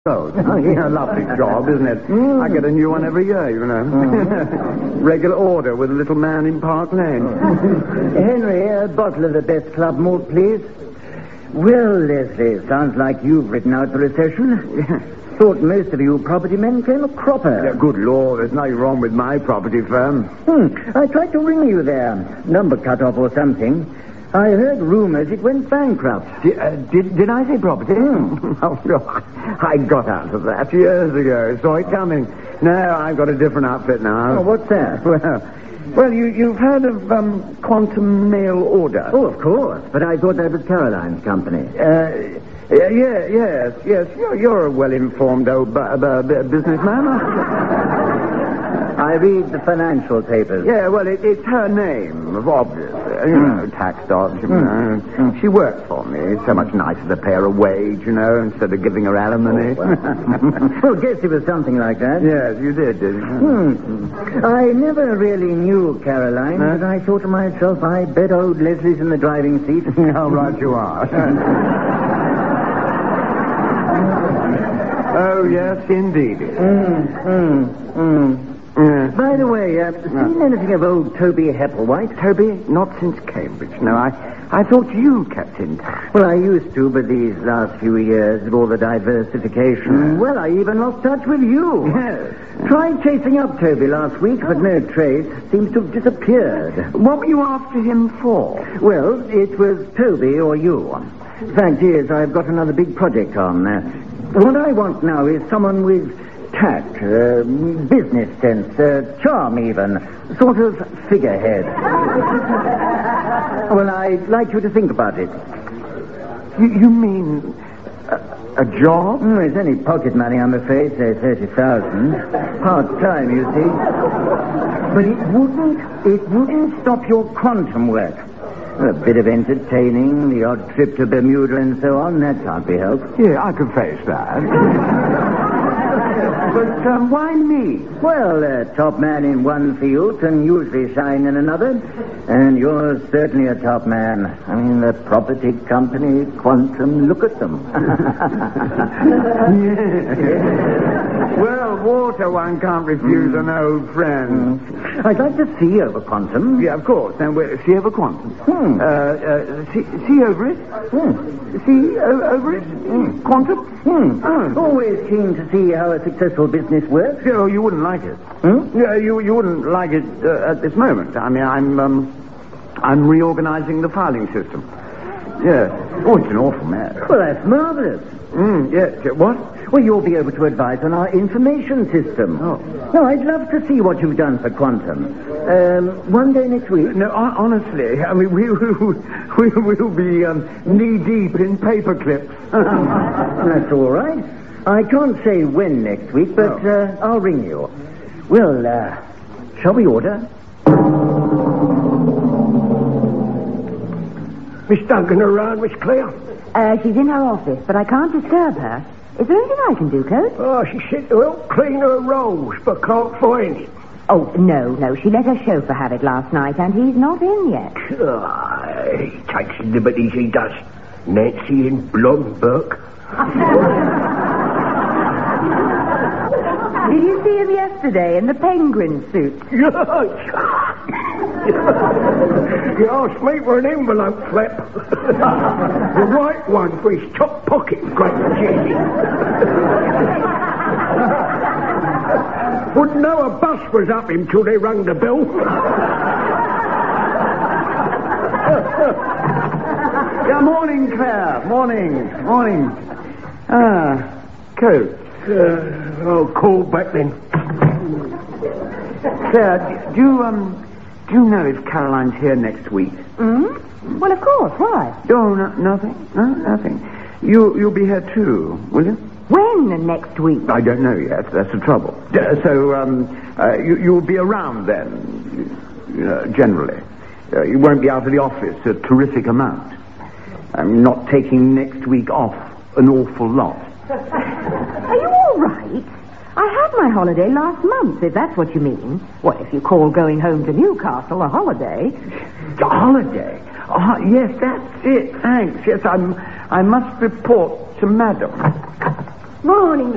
Oh, yeah, lovely job, isn't it? I get a new one every year, you know. Regular order with a little man in Park Lane. Henry, a bottle of the best club malt, please. Well, Leslie, sounds like you've written out the recession. Thought most of you property men came a cropper. Yeah, good Lord, there's nothing wrong with my property firm. I tried to ring you there. Number cut off or something. I heard rumors it went bankrupt. Did I say property? Oh, no, I got out of that years ago. Saw it coming. No, I've got a different outfit now. Oh, what's that? Well, you've heard of Quantum Mail Order? Oh, of course. But I thought that was Caroline's company. Yes. You're a well-informed old businessman. I read the financial papers. Yeah, well, it's her name, obviously. You know, tax dodge. She worked for me. It's so much nicer to pay her a wage, you know, instead of giving her alimony. Well, guess it was something like that. Yes, you did you? I never really knew Caroline, but I thought to myself, I bet old Leslie's in the driving seat. How right you are. Oh, yes, indeed. By the way, seen anything of old Toby Hepplewhite? Toby? Not since Cambridge. No, I thought you kept in touch. Well, I used to, but these last few years of all the diversification, well, I even lost touch with you. Yes. Tried chasing up Toby last week, but no trace. Seems to have disappeared. What were you after him for? Well, it was Toby or you. Fact is, I've got another big project on. What I want now is someone with tact, business sense, charm even, sort of figurehead. Well, I'd like you to think about it. You mean a job? It's only pocket money, I'm afraid, say 30,000. Part-time, you see. But it wouldn't stop your quantum work. A bit of entertaining, the odd trip to Bermuda and so on, that can't be helped. Yeah, I can face that. But why me? Well, top man in one field can usually shine in another. And you're certainly a top man. I mean, the property company, Quantum, look at them. Well, water one can't refuse an old friend. I'd like to see over Quantum. Yeah, of course. Now, see over Quantum. See over it? See over it? Quantum? Always keen to see how a successful business works. Oh, you wouldn't like it. Yeah, you wouldn't like it at this moment. I mean, I'm reorganizing the filing system. Yeah. Oh, it's an awful mess. Well, that's marvelous. Yeah. What? Well, you'll be able to advise on our information system. Oh. No, I'd love to see what you've done for Quantum. One day next week. No, honestly, I mean, we will be knee-deep in paper clips. That's all right. I can't say when next week, but I'll ring you. Well, shall we order? Miss Duncan around, Miss Clare? She's in her office, but I can't disturb her. Is there anything I can do, Coach? Oh, she said to help clean her rolls, but can't find it. Oh, no. She let her chauffeur have it last night, and he's not in yet. He takes liberties, he does. Nancy in blonde Burke. Did you see him yesterday in the penguin suit? You asked me for an envelope flap. The right one for his top pocket, great Jessie. Wouldn't know a bus was up him till they rung the bell. Yeah, morning, Claire. Morning. Coach. Call back then. Claire, do you know if Caroline's here next week? Well, of course. Why? Oh, nothing. No, nothing. You'll be here too, will you? When next week? I don't know yet. That's the trouble. So, you'll be around then, generally. You won't be out of the office a terrific amount. I'm not taking next week off an awful lot. Are you all right? I had my holiday last month, if that's what you mean. Well, if you call going home to Newcastle a holiday. A holiday? Oh, yes, that's it. Thanks. Yes, I must report to Madam. Morning,